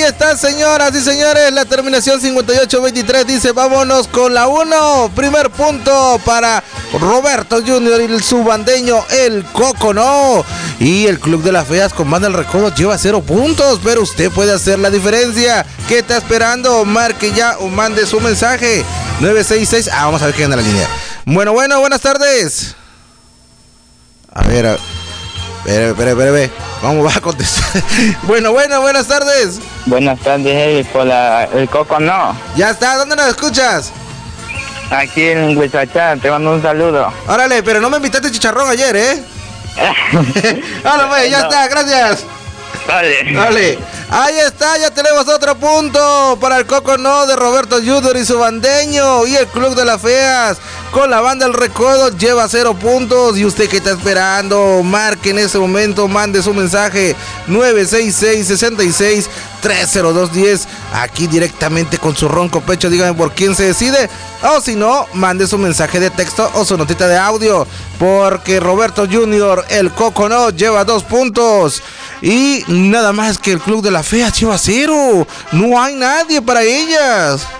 está, señoras y señores, la terminación 5823 dice, vámonos con la 1. Primer punto para Roberto Junior y el subandeño, el Coconó. Y el Club de las Feas con Banda El Recodo lleva 0 puntos, pero usted puede hacer la diferencia. ¿Qué está esperando? Marque ya o mande su mensaje. 966. Vamos a ver quién anda en la línea. Bueno, buenas tardes. A ver. Espera. Vamos a contestar. Bueno, buenas tardes. Buenas tardes, por el Coconó. Ya está, ¿dónde nos escuchas? Aquí en Huizachá, te mando un saludo. Órale, pero no me invitaste chicharrón ayer, ¿eh? Pues, ya está, gracias. Dale. Ahí está, ya tenemos otro punto para el Coconó de Roberto Junior y su bandeño. Y el Club de las Feas con la Banda El Recodo lleva 0 puntos. ¿Y usted qué está esperando? Marque en ese momento, mande su mensaje 966-66-30210. Aquí directamente con su ronco pecho, dígame por quién se decide. O si no, mande su mensaje de texto o su notita de audio. Porque Roberto Junior, el Coconó, lleva 2 puntos. Y nada más que el Club de la Fea lleva 0. No hay nadie para ellas.